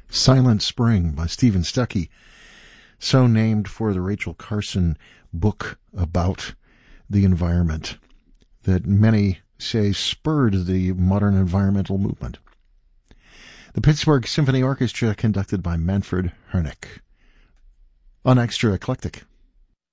Silent Spring by Stephen Stuckey, so named for the Rachel Carson book about the environment that many say spurred the modern environmental movement. The Pittsburgh Symphony Orchestra, conducted by Manfred Hoernig, on Extra Eclectic.